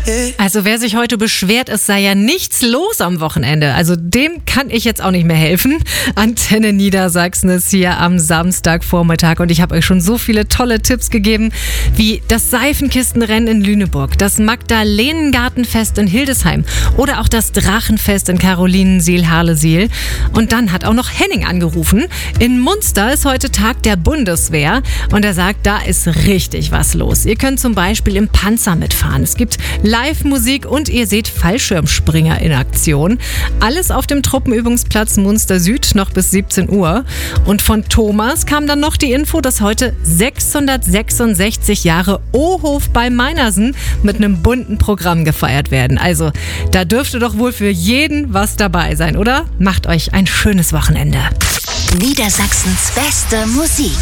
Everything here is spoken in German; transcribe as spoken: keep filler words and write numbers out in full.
Also wer sich heute beschwert, es sei ja nichts los am Wochenende, also dem kann ich jetzt auch nicht mehr helfen. Antenne Niedersachsen ist hier am Samstagvormittag und ich habe euch schon so viele tolle Tipps gegeben, wie das Seifenkistenrennen in Lüneburg, das Magdalenengartenfest in Hildesheim oder auch das Drachenfest in Carolinensiel-Harlesiel. Und dann hat auch noch Henning angerufen. In Munster ist heute Tag der Bundeswehr und er sagt, da ist richtig was los. Ihr könnt zum Beispiel im Panzer mitfahren. Es gibt Live-Musik und ihr seht Fallschirmspringer in Aktion. Alles auf dem Truppenübungsplatz Munster Süd noch bis siebzehn Uhr. Und von Thomas kam dann noch die Info, dass heute sechshundertsechsundsechzig Jahre O-Hof bei Meinersen mit einem bunten Programm gefeiert werden. Also da dürfte doch wohl für jeden was dabei sein, oder? Macht euch ein schönes Wochenende. Niedersachsens beste Musik.